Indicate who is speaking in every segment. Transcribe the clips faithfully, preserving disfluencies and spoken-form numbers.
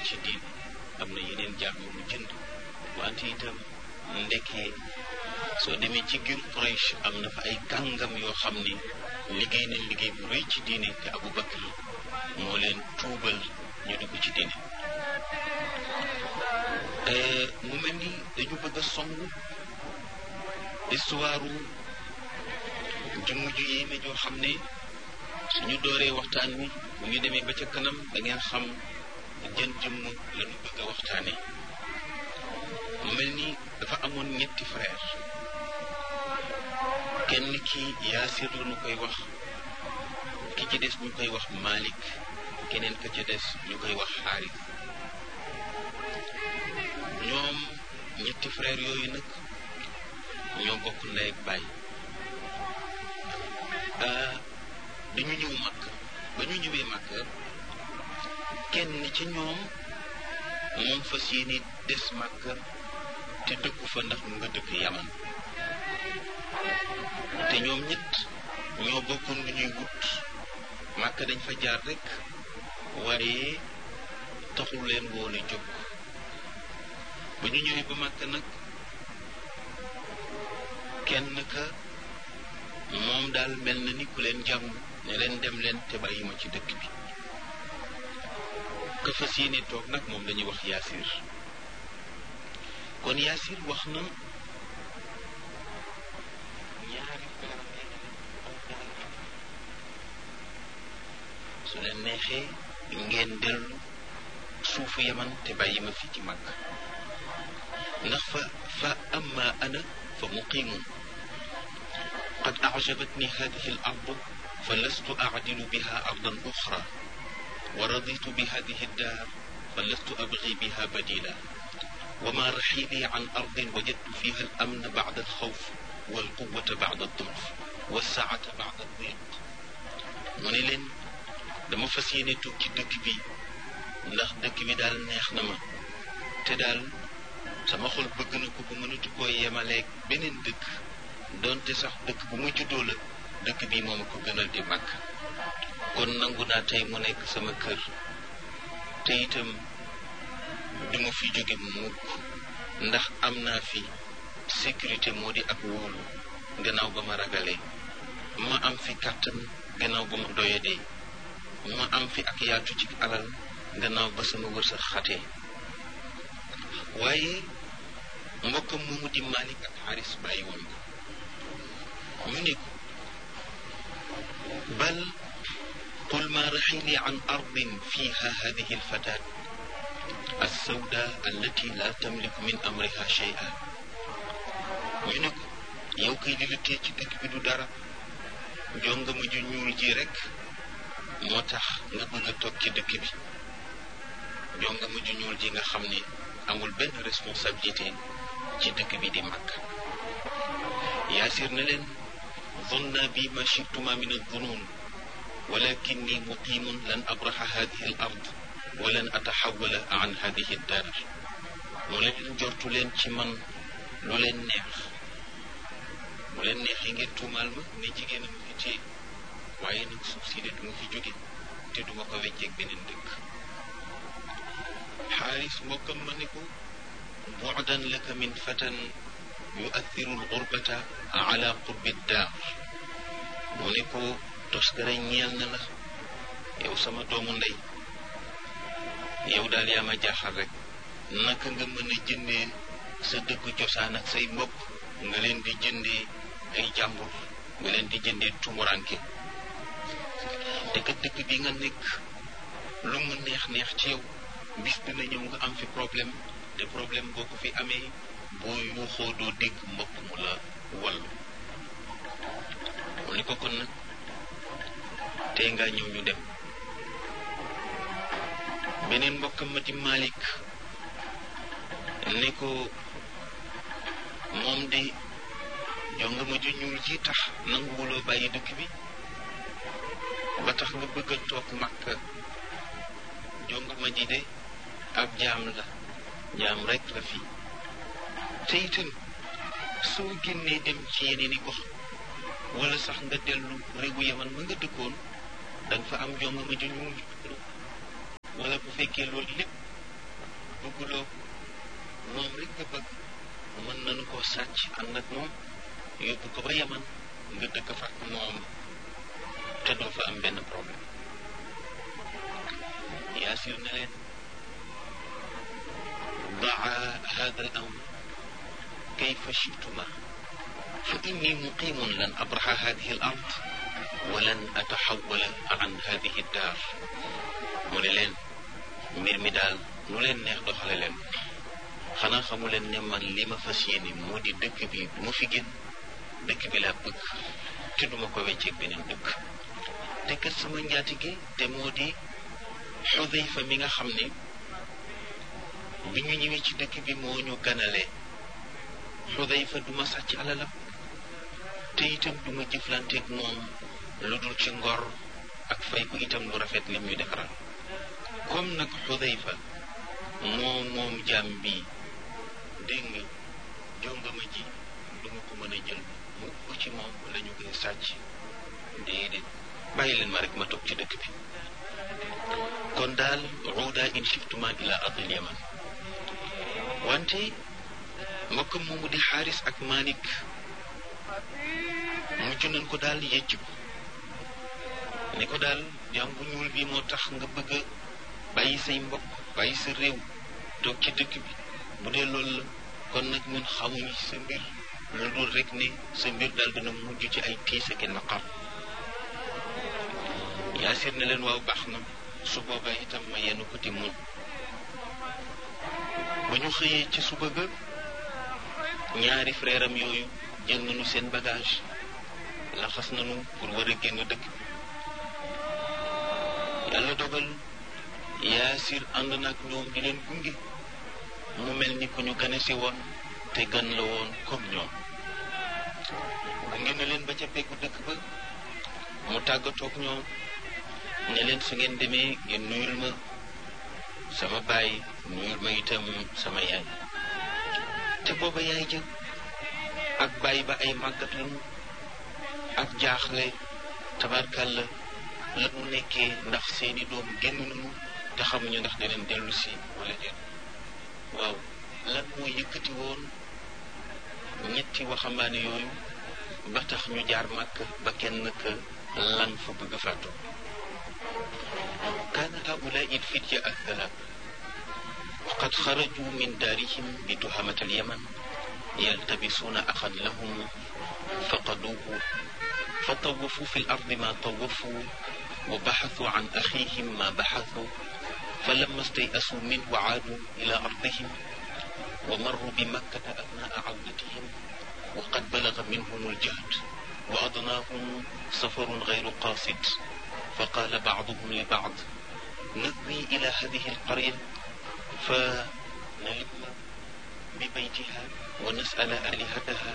Speaker 1: ci diin am na yeneen jaam yu mu jënd wante itam ndekee soo demee ci giir Quraysh am na fa ay kàngam yoo xam ni liggéey nañ liggéey bu rëy ci diine te Abu Bakr moo leen tuubal ñu dugg ci diine mu mel ni dañu bëgg a song histoire jëmm ju yéeme joo xam ne suñu dooree waxtaan wi bu ñu demee ba ca kanam da ngeen xam jën jëmm la ñu bëgg a waxtaane mu mel ni dafa amoon ñetti frère kenn ki Yaasir la ñu koy wax ki ci des ñu koy wax Malik keneen ka ca des ñu koy wax Xaaris ñoom ñetti frère yooyu nag ñoo bokk ndey ak baay dañu ñëw màkk ba ñu ñëwee màkk kenn ci ñoom moom fas yéene des màkk te dëkku fa ndax mu nga dëkk Yaman te ñoom ñett ñoo bokkoon lu ñuy wut màkk dañ fa jaar rek waaye taxul leen woon a jóg ba ñu ñëwee ba màkk nag kenn ka moom daal mel na ni ku leen jàmm ne leen dem leen te bàyyi ma ci dëkk bi ka fas yéene toog nag moom lañuy wax Yaasir kon Yaasir wax na ñaari su leen neexee ngeen dellu suufu Yaman te bàyyi ma fi ci Makka ndax fa fa amma ana fa muqimun qad a'jabatni hadhihi al-ardu فلست أعدل بها أرضا أخرى ورضيت بهذه الدار فلست أبغي بها بديلا وما رحيلي عن أرض وجدت فيها الأمن بعد الخوف والقوة بعد الضعف والسعة بعد الضيق mu ne leen dama fas yéene tukki dëkk bi ndax dëkk bi daal neex na ma te daal sama xol bëgg na ko bu mënatu koo yemaleeg beneen dëkk doonte sax dëkk bu ma juddoo la dëkk bi moom ko gënal di màgg kon nangu naa tey mu nekk sama kër te itam duma fi jóge mukk ndax am naa fi sécurité moo di ak wóolu gannaaw ba ma ragalee ma am fi kàttan gannaaw ba ma doyadee ma am fi ak yaatu ci alal gannaaw ba sama wërsëg xatee waaye mbokkam moomu di Malik ak Xaaris bàyyi woon ko ñu ne ko بل قل ما رحيلي عن أرض فيها هذه الفتاة السوداء التي لا تملك من أمرها شيئا منك yow kay li la tee ci dëkk bi du dara jonga ma ju ñuul ji rek moo tax nga bëgg a toog ci dëkk bi jonga ma ju ñuul ji nga xam ne amul benn responsabilité ci dëkk bi di mag Yaasir na leen ظن بي ما شئتما من الظنون ولكني مقيم لن أبرح هذه الأرض ولن أتحول عن هذه الدار ولن جرت لين من لولن نيخ ولن نيخ ngeen tuumal ma ni jigéen ma fi téye waaye nag suuf si de du ma fi jóge te du ma ko wecceeg beneen dëkk Xaaris mbokkam ma ne ko bu'dan laka min fatan يؤثر الغربة على قرب الدار ونكو تسكري ñeel na la yow sama doomu ndey yow daal yaa ma jaaxal rek naka nga mën a jëndee sa dëkk cosaan ak say mbokk nga leen di jëndee ay jàmbur nga leen di jëndee tumuranke te kat dëkk bi nga nekk lu mu neex neex ci yow bis dina ñëw nga am fi problème te problème boo ko fi amee boo yuuxoo doo dégg mbokk mu la wallu mu ni ko kon nag tey nga ñëw ñu dem beneen mbokkam ma di Malik ne ko moom de jonga ma ju ñuul ji tax nanguwuloo bàyyi dëkk bi ba tax nga bëgg a toog Makka jonga ma ji de ab jaam la jaam rek la fi te itam soo génnee dem ci yeneen i gox wala sax nga dellu réewu Yaman ma nga dëkkoon danga fa am jonga ma ju ñuul wala bu fekkee loolu lépp bëgguloo moom rek nga bëgg mën nañu koo sàcc ànd ak moom yóbbu ko ba Yaman nga dëkk fa ak moom te doo fa am benn problème. Yaasir ne leen daa hada al amr kayfa shituma fa inni muqimun lan abraha hadihi al ard wa lan ataxawala an hadihi daar. mu ne leen mbir mi daal nu leen neex doxale leen xanaa xamu leen ne man li ma fas yéene moo di dëkk bi du ma fi génn dëkk bi laa bëgg te duma ko wecceeg beneen dëkk. te kat sama njaatige te moo di Xudayfa mi nga xam ne bi ñu ñëwee ci dëkk bi moo ñu ganale. Xudayfa du ma sàcc alalam te itam du ma jëflanteeg moom lu dul ci ngor ak fay ko itam lu rafet lim ñu defaral. comme nag Xudayfa moom moom jaam bi dégg nga jongama ji du ma ko mën a jël mu ko ci moom la ñu koy sàcc déedéet bàyyi leen ma rek ma toog ci dëkk bi. kon daal ruuda in shiftuma ila ardil yaman. wante mbokkam moomu di Xaaris ak Malik mujj nañ ko daal yëcc ko ne ko daal jaam bu ñuul bi moo tax nga bëgg a bàyyi say mbokk bàyyi sa réew toog ci dëkk bi. bu dee loolu la kon nag ñun xamuñu ci sa mbir lu dul rek ne sa mbir daal dina mujj ci ay tiis ak naqar. Yaasir ne leen waaw baax na su boobaa itam ma yenn ko ti muñ. ba ñu xëyee ci suba ga ñaari frère am yooyu jël nañu seen bagage laxas nañu pour war a génn dëkk. yàlla dogal Yaasir ànd nag ñoom di leen gunge mu mel ni ku ñu gane si woon te gan la woon comme ñoom. gunge na leen ba ca peggu dëkk ba mu tàggatoog ñoom ne leen su ngeen demee ngeen nuyul ma sama baay nuyul ma itam sama yaay. te booba yaay jë ak baay ba ay màggat lañu ak jaaxle tabarkàlla la mu nekkee ndax seeni doom génn nañu te xamuñu ndax dinañ dellu si wala déet. waaw lan moo yëkkati woon ñetti waxambaane yooyu ba tax ñu jaar màkk ba kenn ka lan fa bëgg a fàttu. kaana haulaai lfitya athalaat wa qad xaraju min daarihim bi tuhamat alyaman yaltabisuuna axan lahum faqaduuhu fa tawafu fi l ardi ma tawafu wa baxasu an axihim ma baxasu فلما استيأسوا منه عادوا إلى أرضهم ومروا بمكة أثناء عودتهم وقد بلغ منهم الجهد وأضناهم سفر غير قاصد فقال بعضهم لبعض نذهب إلى هذه القرية فنلم ببيتها ونسأل آلهتها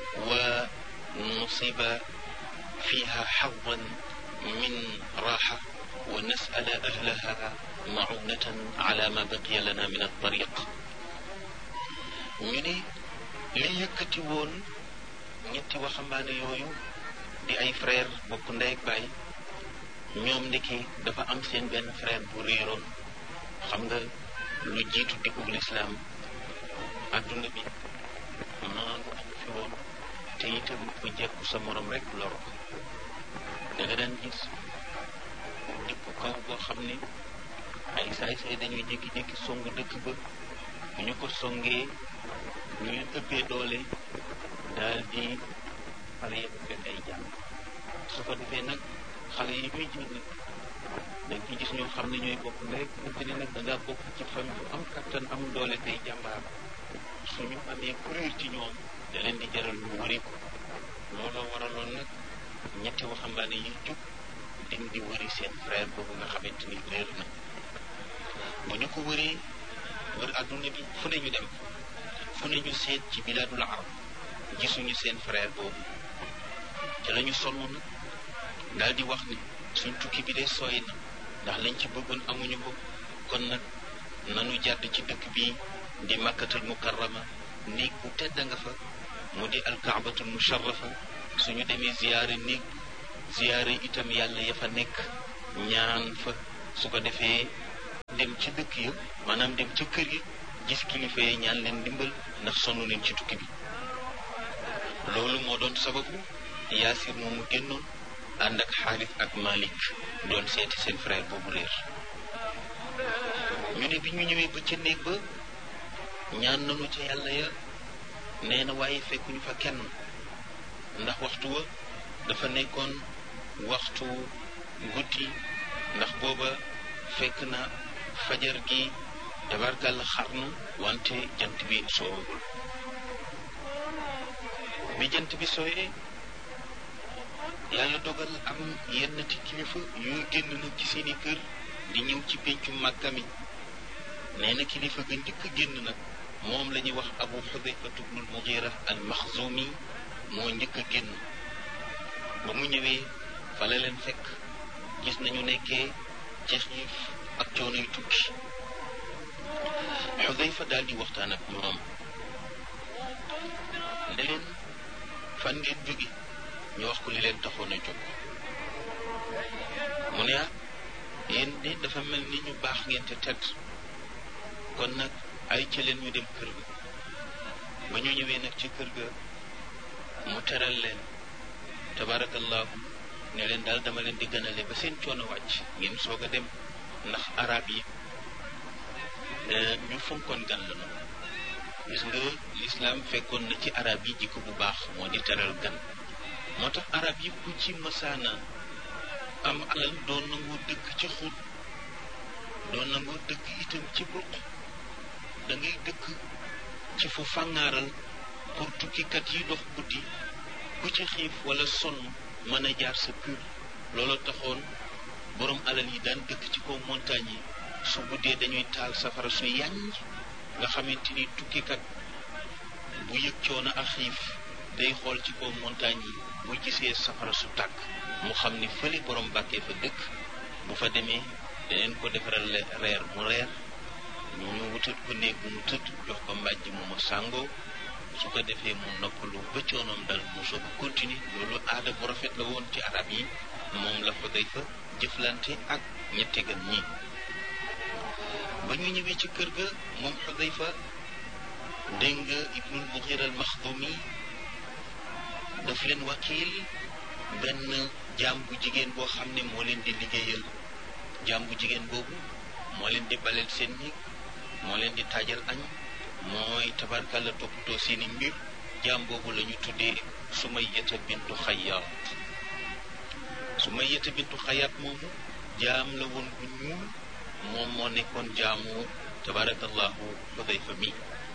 Speaker 1: ونصيب فيها حظا من راحة ونسأل أهلها معونة على ما بقي لنا من الطريق. ñu ne li yëkkati woon ñetti waxambaane yooyu di ay frère bokk ndey ak baay ñoom ndeke dafa am seen benn frère bu réeroon. xam nga lu jiitu dikkug lislaam adduna bi maandu am fi woon te itam ku jekku sa morom rek loro. da nga daan gis dikku kaw boo xam ne ay saay-saay dañuy jékki-jékki song dëkk ba bu ñu ko songee ñu leen ëppee doole daal di xale yëpp fekk ay jàmm. su ko defee nag xale yi ñuy jël nag dañ ci gis ñoo xam ne ñooy bokk rek ëpp ne nag da ngaa bokk ci famille bu am kattan am doole tey jàmbaar suñu amee kuréel ci ñoom da leen di jaral ñu wëri ko. looloo waraloon nag ñetti waxambaane yi jóg dem di wëri seen frère boobu nga xamante ni réer na. bu ñu ko wëree wër adduna bi fu ne ñu dem fu ne ñu seet ci bilaadul arab gisuñu seen frère boobu. te la ñu sonn nag daal di wax ni suñ tukki bi dee sooy na ndax lañ ci bëggoon amuñu ko kon nag nanu jàdd ci dëkk bi di makkatul mukarrama néeg bu tedd nga fa mu di alkaabatul musharrafa suñu demee ziyaare néeg ziyaare itam yàlla ya fa nekk ñaan fa su ko defee dem ci dëkk ya maanaam dem ca kër yi gis kilifa yi ñaan leen dimbal ndax sonn leen ci tukki bi loolu moo doon sababu Yaasir moomu génnoon ànd ak Xaaris ak Malik doon seeti seen frère boobu réer ñu ne bi ñu ñëwee ba ca néeg ba ñaan nañu ca yàlla ya nee na waaye fekkuñu fa kenn ndax waxtu wa dafa nekkoon waxtu guddi ndax booba fekk na fajar gi tabarkàlla xar na wante jant bi soowagul bi jant bi sooyee yàlla dogal am yenn ti kilifa yuy génn nag ci seeni kër di ñëw ci péncu Màkka mi nee na kilifa ga njëkk génn nag moom la ñuy wax Abu Xudayfa ibnul Mugiira al Maxzumi moo njëkk a génn ba mu ñëwee fa la leen fekk gis nañu nekkee ci xiif ak coono yu tukki Xudayfa daal di waxtaan ak ñoom ne leen fan ngeen jóge ñu wax ko li leen taxoon a jóg mu ne ah yéen de dafa mel ni ñu baax ngeen te tedd kon nag ay ci leen ñu dem kër ga ba ñu ñëwee nag ci kër ga mu teral leen tabarakallahu ne leen daal dama leen di gënale ba seen coono wàcc ngeen soog a dem ndax arab yi ñu fonkoon gan la noonu gis nga lislaam fekkoon na ci arab yi jikko bu baax moo di teral gan moo tax arab yi ku ci masaana am alal doon nangoo dëkk ci xut doon nangoo dëkk itam ci ruq da ngay dëkk ci fu fàngaaral pour tukkikat yi dox guddi ku ci xiif wala sonn mën a jaar sa kër loolu taxoon borom alal yi daan dëkk ci kaw montagne yi su guddee dañuy taal safara su yàññ nga xamante ni tukkikat bu yëg coono ak xiif day xool ci kaw montagne yi bu gisee safara su tàkk mu xam ni fële borom bàkkee fa dëkk bu fa demee daneen ko defaral reer mu reer ñu wutal ko néeg bu mu tëdd jox ko mbàjj mu ma sàngoo su ko defee mu noppalu ba coonoom dal mu soog a continuer loolu aada bu rafet la woon ci arab yi moom la fa day fa jëflante ak ñetti gan ñi ba ñu ñëwee ci kër ga moom Xudayfa dégg nga Ibnul Muxiira al Maxdumi daf leen wakiil benn jaam bu jigéen boo xam ne moo leen di liggéeyal jaam bu jigéen boobu moo leen di baleel seen néeg moo leen di taajal añ mooy tabarkalla toppatoo seeni mbir jaam boobu la ñu tuddee Sumayyata bintu Xayyaat Sumayyata bintu Xayyaat moomu jaam la woon bu ñuul moom moo nekkoon jaamu tabarakallahu Xudayfa mi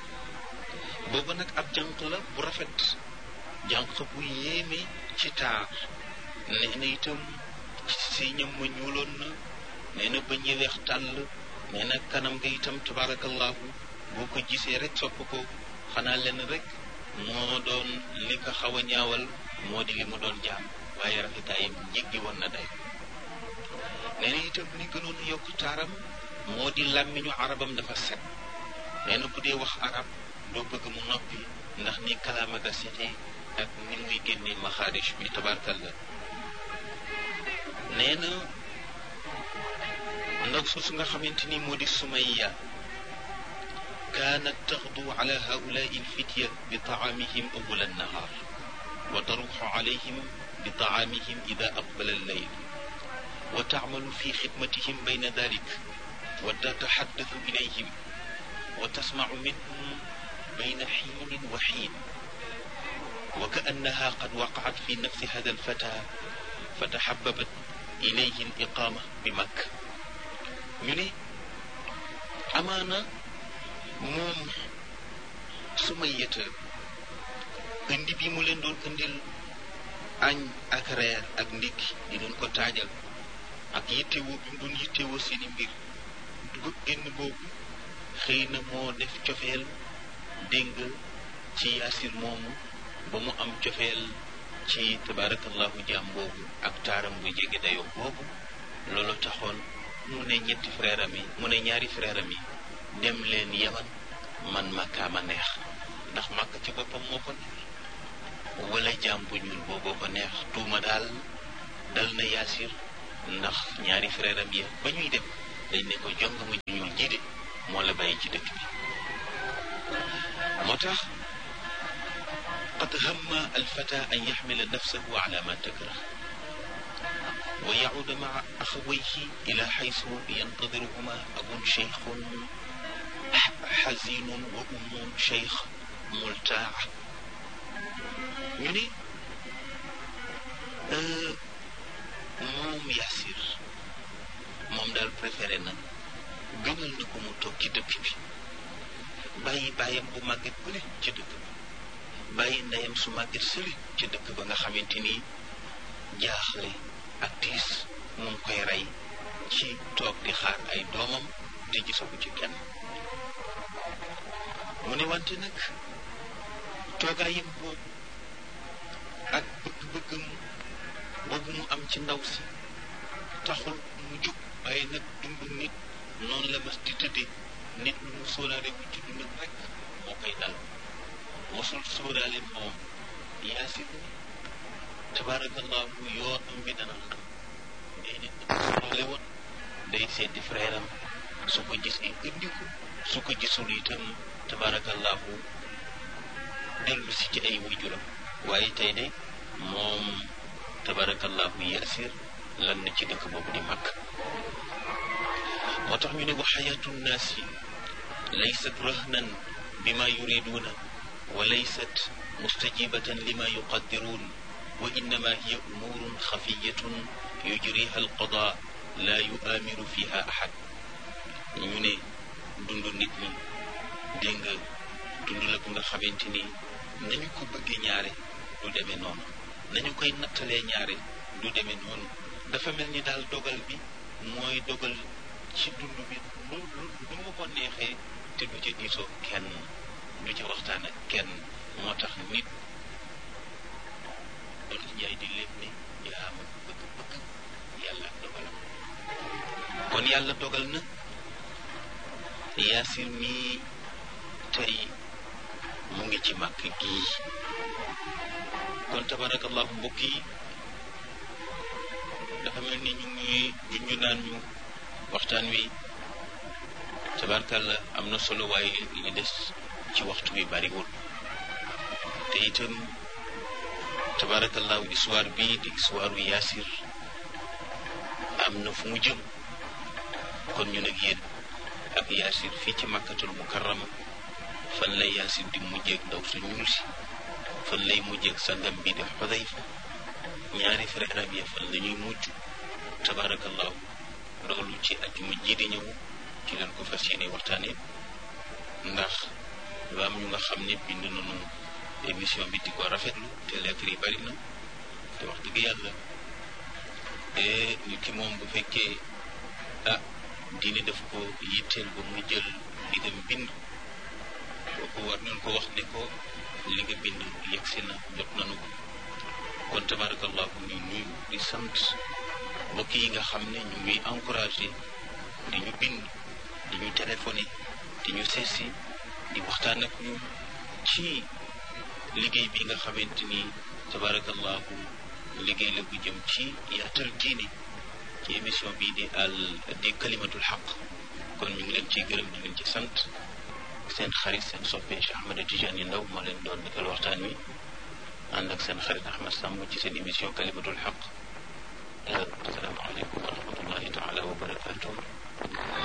Speaker 1: boobu nag ab jànq la bu rafet jànq bu yéeme ci taar nee na itam si ñam ma ñuuloon na nee na bañ yi weex tàll nee na kanam nga itam tabarakallahu boo ko gisee rek sopp ko xanaa leen rek moo doon li ko xaw a ñaawal moo di li mu doon jaam waaye rafetaayam jéggi woon na day nee na itam li gënoon yokk taaram moo di làmmiñu arabam dafa set nee na bu dee wax arab doo bëgg mu noppi ndax ni kalaama ga setee ak ni muy génnee maxaarij bi tabarkalla nee na ndaw soosu nga xamante ni moo di Sumayya kaanat taxdu ala haulaai alfitya bi taamihim awwala annahaar wa taruxu alayhim bi taamihim ida aqbala allayl wa taamalu fi xidmatihim bayna dalik wa tataxaddathu ilayhim wa tasmacu minhum bayna xiinin wa xiin wa kaannaha qad waqacat fi nafsi hada alfata fa taxababat ilayhi aliqaama bi Makka ñu ne amaana moom Sumayyata indi bi mu leen doon indil añ ak reer ak ndikki di doon ko taajal ak yittewoo bi mu doon yittewoo seeni mbir dugub génn boobu xëy na moo def cofeel dégg ci Yaasir moomu ba mu am cofeel ci tabarakallahu jaam boobu ak taaram bu jege dayoo boobu loolu taxoon mu ne ñetti frère am yi mu ne ñaari frère am yi dem leen Yaman man Makka ma neex ndax Makka ci boppam moo ko neex wala jaam bu ñuul booboo ko neex tuuma daal dal na Yaasir ndax ñaari frère am yi ba ñuy dem dañ ne ko jong ma ju ñuul ji de moo la bàyyi ci dëkk bi moo tax qad hamma alfata an yaxmila nafsahu ala ma takrah wa yacuuda maa axawayhi ila xaysu yantadiruhuma abun cheikhun xazinun wa ummun cheikh multaa ñu ne moom Yaasir moom daal préféré na gënal na ko mu toog ci dëkk bi bàyyi bàyyam bu màgget bële ci dëkk ba bàyyi ndeyam su màgget sële ci dëkk ba nga xamante ni jaaxle ak tiis mu ngi koy rey ci toog di xaar ay doomam te gisagu ci kenn mu ne wante nag toogaayam boobu ak bëgg-bëggam boobu mu am ci ndaw si taxul mu jóg waaye nag dund nit noonu la mas di tëddee nit lu mu sóoraale bu ci dund rek moo koy dal mosul sóoraale moom Yaasir tabarakallahu yoonam bi dana xam day nit sóoraale woon day seeti frère am su ko gisee indi ko su ko gisul itam tabarakallahu dellu si ci ay waajuram waaye tey de moom tabarakallahu Yaasir lan na ci dëkk boobu di mag moo tax ñu ne wa xayaatu nnaasi laysat rahnan bima yuriduuna wa laysat mustajibatan lima yuqaddiruun wa innama hiya umuurun xafiyatun yujriha alqada la yuaamiru fiha ahad ñu ne dund nit ñi dégg nga dund la bu nga xamante ni nañu ko bëggee ñaare du demee noonu nañu koy nattalee ñaare du demee noonu dafa mel ni daal dogal bi mooy dogal ci dund bi lu lu lu mu ko neexee te du ca diisoo kenn du ca waxtaan ak kenn moo tax nit doon njaay di lépp ni yaa ma bëgg-bëgg yàlla ak dogalam kon yàlla dogal na Yaasir mii tey mu ngi ci màkk gii kon tabarakallahu mbokk yi dafa mel ni ñu ngi junju naan ñu waxtaan wi tabarkalla am na solo waaye li ñu des ci waxtu bi bariwul te itam tabarakallahu histoire bii di histoire u Yaasir am na fu mu jëm kon ñu nag yéen ak Yaasir fii ci makkatul mukarrama fan lay Yaasir di mujjeeg ndaw su ñuul si fan lay mujjeeg sangam bi di Xudayfa ñaari frère am ya fan la ñuy mujj tabarakallahu loolu ci ajuma ji di ñëw ci leen ko fas yéene waxtaane ndax lu am ñu nga xam ne bind nañu émission bi di ko rafetlu te lettre yi bari na te wax dëgg yàlla nit ki moom bu fekkee ah diine daf ko yitteel ba mu jël li nga bind kooku war nañ ko wax ne ko li nga bind yegsi na jot nañu ko kon tabarakallahu ñu nuyu di sant mbokk yi nga xam ne ñu ngi encouragé di ñu bind di ñu téléphoné di ñu seesi di waxtaan ak ñu ci liggéey bi nga xamante ni tabarakallahu liggéey la bu jëm ci yaatal diine ci émission bi di al di kalimatul xaq kon ñu ngi leen ciy gërëm di leen ci sant seen xarit seen soppe Cheikh Ahmed Tidiane Ndao moo leen doon defal waxtaan wi ànd ak seen xarit Ahmed Samb ci seen émission kalimatul xaq asalaamaaleykum wa rahmatullahi taala wa barakatuh